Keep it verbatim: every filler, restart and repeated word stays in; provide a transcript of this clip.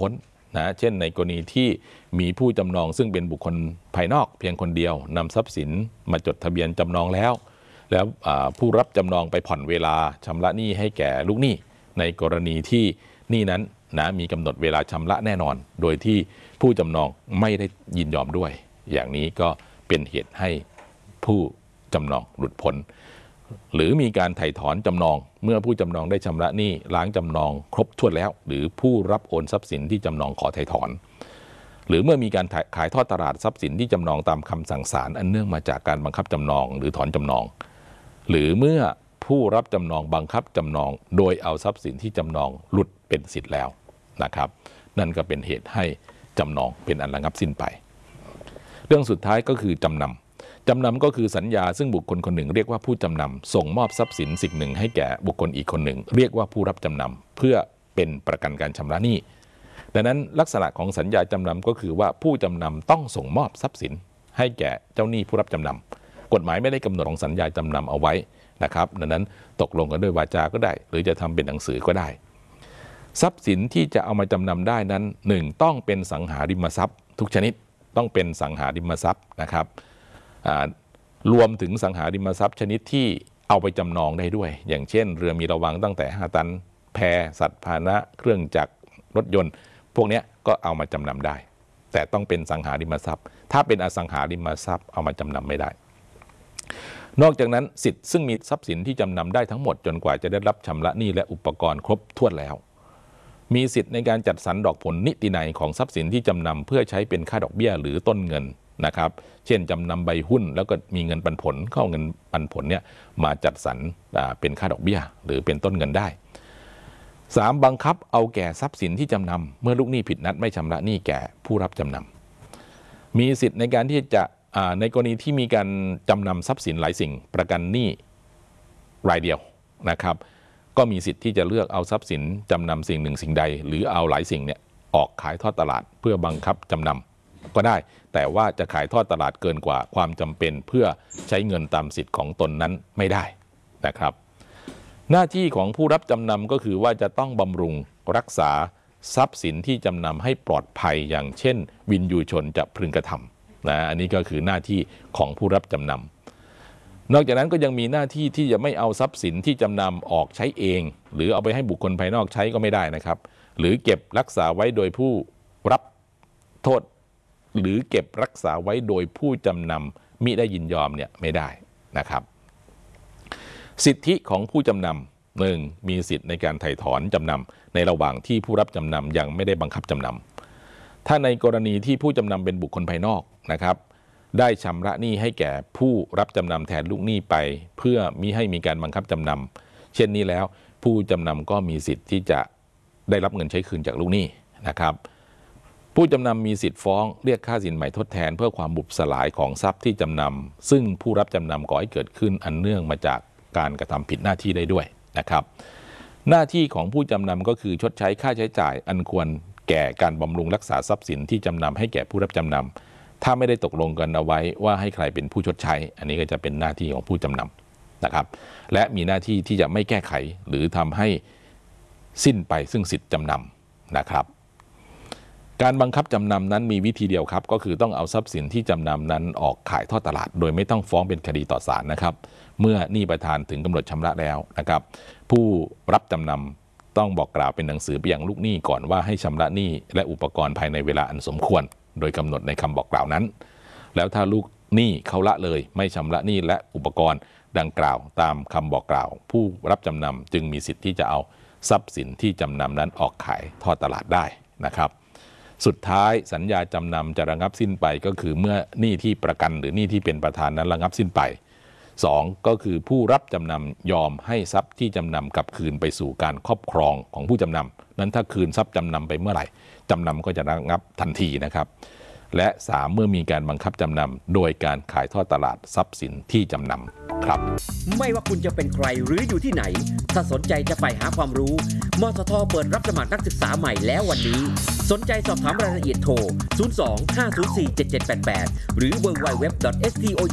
พ้นนะเช่นในกรณีที่มีผู้จำนองซึ่งเป็นบุคคลภายนอกเพียงคนเดียวนำทรัพย์สินมาจดทะเบียนจำนองแล้วแล้วผู้รับจำนองไปผ่อนเวลาชำระหนี้ให้แก่ลูกหนี้ในกรณีที่หนี้นั้นนะมีกำหนดเวลาชำระแน่นอนโดยที่ผู้จำนองไม่ได้ยินยอมด้วยอย่างนี้ก็เป็นเหตุให้ผู้จำนองหลุดพ้นหรือมีการไถ่ถอนจำนองเมื่อผู้จำนองได้ชำระหนี้ล้างจำนองครบถ้วนแล้วหรือผู้รับโอนทรัพย์สินที่จำนองขอไถ่ถอนหรือเมื่อมีการขายทอดตลาดทรัพย์สินที่จำนองตามคำสั่งศาลอันเนื่องมาจากการบังคับจำนองหรือถอนจำนองหรือเมื่อผู้รับจำนองบังคับจำนองโดยเอาทรัพย์สินที่จำนองหลุดเป็นสิทธิ์แล้วนะครับนั่นก็เป็นเหตุให้จำนองเป็นอันระงับสิ้นไปเรื่องสุดท้ายก็คือจำนำจำนำก็คือสัญญาซึ่งบุคคลคนหนึ่งเรียกว่าผู้จำนำส่งมอบทรัพย์สินสิ่งหนึ่งให้แก่บุคคลอีกคนหนึ่งเรียกว่าผู้รับจำนำเพื่อเป็นประกันการชำระหนี้ดังนั้นลักษณะของสัญญาจำนำก็คือว่าผู้จำนำต้องส่งมอบทรัพย์สินให้แก่เจ้าหนี้ผู้รับจำนำกฎหมายไม่ได้กำหนดของสัญญาจำนำเอาไว้นะครับดังนั้นตกลงกันด้วยวาจาก็ได้หรือจะทำเป็นหนังสือก็ได้ทรัพย์สินที่จะเอามาจำนำได้นั้นหนึ่งต้องเป็นสังหาริมทรัพย์ทุกชนิดต้องเป็นสังหาริมทรัพย์นะครับรวมถึงสังหาริมทรัพย์ชนิดที่เอาไปจำนองได้ด้วยอย่างเช่นเรือมีระวางตั้งแต่ห้าตันแพสัตว์พาหนะเครื่องจักรรถยนต์พวกนี้ก็เอามาจำนำได้แต่ต้องเป็นสังหาริมทรัพย์ถ้าเป็นอสังหาริมทรัพย์เอามาจำนำไม่ได้นอกจากนั้นสิทธิ์ซึ่งมีทรัพย์สินที่จำนำได้ทั้งหมดจนกว่าจะได้รับชำระหนี้และอุปกรณ์ครบถ้วนแล้วมีสิทธิ์ในการจัดสรรดอกผลนิตินัยของทรัพย์สินที่จำนำเพื่อใช้เป็นค่าดอกเบี้ยหรือต้นเงินนะครับเช่นจำนำใบหุ้นแล้วก็มีเงินปันผลเข้าเงินปันผลเนี่ยมาจัดสรรเป็นค่าดอกเบี้ยหรือเป็นต้นเงินได้สามบังคับเอาแก่ทรัพย์สินที่จำนำเมื่อลูกหนี้ผิดนัดไม่ชำระหนี้แก่ผู้รับจำนำมีสิทธิ์ในการที่จะในกรณีที่มีการจำนำทรัพย์สินหลายสิ่งประกันหนี้รายเดียวนะครับก็มีสิทธิ์ที่จะเลือกเอาทรัพย์สินจำนำสิ่งหนึ่งสิ่งใดหรือเอาหลายสิ่งเนี่ยออกขายทอดตลาดเพื่อบังคับจำนำก็ได้แต่ว่าจะขายทอดตลาดเกินกว่าความจำเป็นเพื่อใช้เงินตามสิทธิ์ของตนนั้นไม่ได้นะครับหน้าที่ของผู้รับจำนำก็คือว่าจะต้องบำรุงรักษาทรัพย์สินที่จำนำให้ปลอดภัยอย่างเช่นวินยูชนจะพึงกระทำนะอันนี้ก็คือหน้าที่ของผู้รับจำนำนอกจากนั้นก็ยังมีหน้าที่ที่จะไม่เอาทรัพย์สินที่จำนำออกใช้เองหรือเอาไปให้บุคคลภายนอกใช้ก็ไม่ได้นะครับหรือเก็บรักษาไว้โดยผู้รับโทษหรือเก็บรักษาไว้โดยผู้จำนำมิได้ยินยอมเนี่ยไม่ได้นะครับสิทธิของผู้จำนำหนึ่งมีสิทธิในการไถ่ถอนจำนำในระหว่างที่ผู้รับจำนำยังไม่ได้บังคับจำนำถ้าในกรณีที่ผู้จำนำเป็นบุคคลภายนอกนะครับได้ชำระหนี้ให้แก่ผู้รับจำนำแทนลูกหนี้ไปเพื่อมิให้มีการบังคับจำนำเช่นนี้แล้วผู้จำนำก็มีสิทธิ์ที่จะได้รับเงินใช้คืนจากลูกหนี้นะครับผู้จำนำมีสิทธิ์ฟ้องเรียกค่าสินใหม่ทดแทนเพื่อความบุบสลายของทรัพย์ที่จำนำซึ่งผู้รับจำนำก่อให้เกิดขึ้นอันเนื่องมาจากการกระทำผิดหน้าที่ได้ด้วยนะครับหน้าที่ของผู้จำนำก็คือชดใช้ค่าใช้จ่ายอันควรแก่การบำรุงรักษาทรัพย์สินที่จำนำให้แก่ผู้รับจำนำถ้าไม่ได้ตกลงกันเอาไว้ว่าให้ใครเป็นผู้ชดใช้อันนี้ก็จะเป็นหน้าที่ของผู้จำนำนะครับและมีหน้าที่ที่จะไม่แก้ไขหรือทำให้สิ้นไปซึ่งสิทธิจำนำนะครับการบังคับจำนำนั้นมีวิธีเดียวครับก็คือต้องเอาทรัพย์สินที่จำนำนั้นออกขายทอดตลาดโดยไม่ต้องฟ้องเป็นคดีต่อศาลนะครับเมื่อหนี้ประธานถึงกำหนดชำระแล้วนะครับผู้รับจำนำต้องบอกกล่าวเป็นหนังสือไปยังลูกหนี้ก่อนว่าให้ชำระหนี้และอุปกรณ์ภายในเวลาอันสมควรโดยกำหนดในคำบอกกล่าวนั้นแล้วถ้าลูกหนี้เขาละเลยไม่ชำระหนี้และอุปกรณ์ดังกล่าวตามคำบอกกล่าวผู้รับจำนำจึงมีสิทธิ์ที่จะเอาทรัพย์สินที่จำนำนั้นออกขายทอดตลาดได้นะครับสุดท้ายสัญญาจำนำจะระงับสิ้นไปก็คือเมื่อหนี้ที่ประกันหรือหนี้ที่เป็นประธานนั้นระงับสิ้นไปสองก็คือผู้รับจำนำยอมให้ทรัพย์ที่จำนำกลับคืนไปสู่การครอบครองของผู้จำนำนั้นถ้าคืนทรัพย์จำนำไปเมื่อไหร่จำนำก็จะระงับทันทีนะครับและสามเมื่อมีการบังคับจำนำโดยการขายทอดตลาดทรัพย์สินที่จำนำครับไม่ว่าคุณจะเป็นใครหรืออยู่ที่ไหนถ้าสนใจจะไปหาความรู้มสท.เปิดรับสมัครนักศึกษาใหม่แล้ววันนี้สนใจสอบถามรายละเอียดโทรศูนย์ สอง ห้า ศูนย์ สี่ เจ็ด เจ็ด แปด แปดหรือ ดับเบิลยู ดับเบิลยู ดับเบิลยู ดอท เอส ที โอ